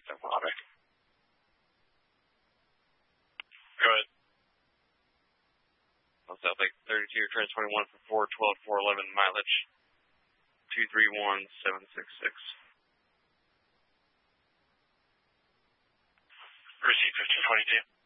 South Mojave. Go ahead. South Lake 32, Trans 21 for 412, 411 mileage, 231766. Receive 1522.